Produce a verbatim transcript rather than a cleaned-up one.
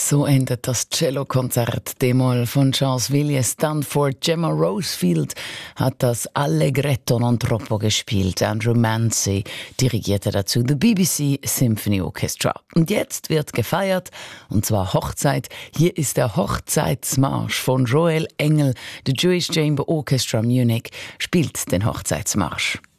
So endet das Cellokonzert D-Moll von Charles Villiers Stanford. Gemma Rosefield hat das Allegretto non troppo gespielt. Andrew Mancy dirigierte dazu The B B C Symphony Orchestra. Und jetzt wird gefeiert, und zwar Hochzeit. Hier ist der Hochzeitsmarsch von Joel Engel. The Jewish Chamber Orchestra Munich spielt den Hochzeitsmarsch.